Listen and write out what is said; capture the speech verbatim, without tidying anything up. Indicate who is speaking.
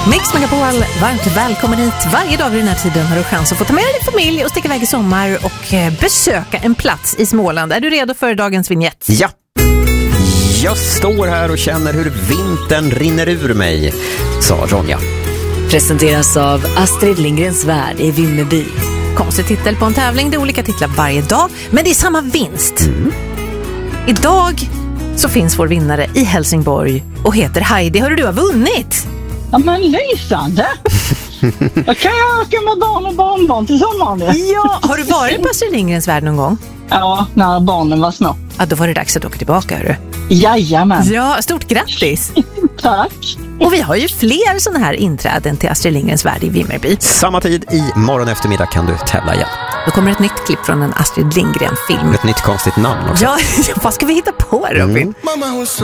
Speaker 1: Mix Megapol, varmt välkommen hit. Varje dag vid den här tiden har du chans att få ta med din familj och sticka iväg i sommar och besöka en plats i Småland. Är du redo för dagens vignett?
Speaker 2: Ja! Jag står här och känner hur vintern rinner ur mig, sa Ronja.
Speaker 3: Presenteras av Astrid Lindgrens Värld i Vimmerby.
Speaker 1: Konstig titel på en tävling, det är olika titlar varje dag, men det är samma vinst. Mm. Idag så finns vår vinnare i Helsingborg och heter Heidi. Hörru, du har vunnit!
Speaker 4: Ja, men lysande! Jag kan ju åka med barn och barnbarn till sommaren.
Speaker 1: Ja, har du varit på Astrid Lindgrens Värld någon gång?
Speaker 4: Ja, när barnen var små.
Speaker 1: Ja, då var det dags att åka tillbaka, hörru.
Speaker 4: Jajamän.
Speaker 1: Ja, stort grattis!
Speaker 4: Tack!
Speaker 1: Och vi har ju fler sådana här inträden till Astrid Lindgrens Värld i Vimmerby.
Speaker 2: Samma tid i morgon eftermiddag kan du tävla igen.
Speaker 1: Då kommer ett nytt klipp från en Astrid Lindgren-film.
Speaker 2: Ett nytt konstigt namn också.
Speaker 1: Ja, vad ska vi hitta på, Robin?
Speaker 2: Mm.